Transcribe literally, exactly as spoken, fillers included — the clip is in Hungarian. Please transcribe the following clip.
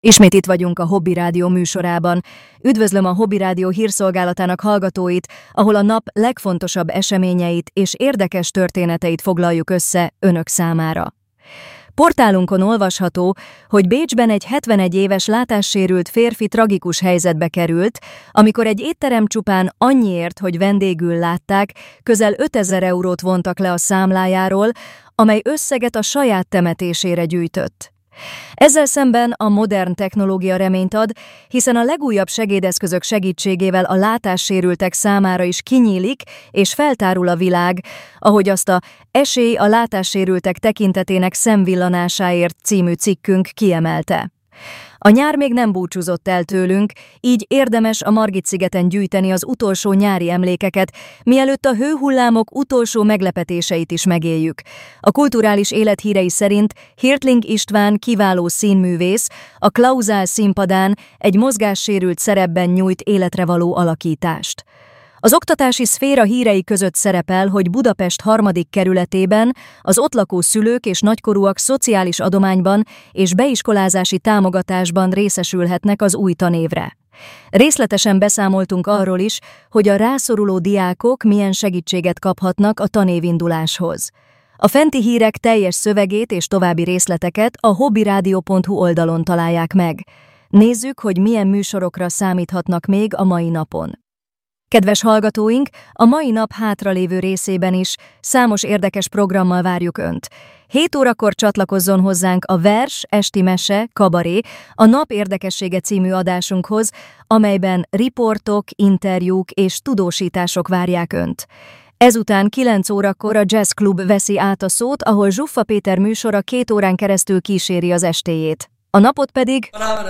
Ismét itt vagyunk a Hobby Rádió műsorában. Üdvözlöm a Hobby Rádió hírszolgálatának hallgatóit, ahol a nap legfontosabb eseményeit és érdekes történeteit foglaljuk össze önök számára. Portálunkon olvasható, hogy Bécsben egy hetvenegy éves látássérült férfi tragikus helyzetbe került, amikor egy étterem csupán annyiért, hogy vendégül látták, közel ötezer eurót vontak le a számlájáról, amely összeget a saját temetésére gyűjtött. Ezzel szemben a modern technológia reményt ad, hiszen a legújabb segédeszközök segítségével a látássérültek számára is kinyílik és feltárul a világ, ahogy azt a Esély a látássérültek tekintetének szemvillanásáért című cikkünk kiemelte. A nyár még nem búcsúzott el tőlünk, így érdemes a Margit-szigeten gyűjteni az utolsó nyári emlékeket, mielőtt a hőhullámok utolsó meglepetéseit is megéljük. A kulturális élet hírei szerint Hirtling István kiváló színművész a Klauzál színpadán egy mozgássérült szerepben nyújt életre való alakítást. Az oktatási szféra hírei között szerepel, hogy Budapest harmadik kerületében az ott lakó szülők és nagykorúak szociális adományban és beiskolázási támogatásban részesülhetnek az új tanévre. Részletesen beszámoltunk arról is, hogy a rászoruló diákok milyen segítséget kaphatnak a tanévinduláshoz. A fenti hírek teljes szövegét és további részleteket a hobbyradio pont hu oldalon találják meg. Nézzük, hogy milyen műsorokra számíthatnak még a mai napon. Kedves hallgatóink, a mai nap hátralévő részében is számos érdekes programmal várjuk Önt. hét órakor csatlakozzon hozzánk a Vers, Esti Mese, Kabaré, a Nap érdekessége című adásunkhoz, amelyben riportok, interjúk és tudósítások várják Önt. Ezután kilenc órakor a Jazz Club veszi át a szót, ahol Zsuffa Péter műsora két órán keresztül kíséri az estéjét. A napot pedig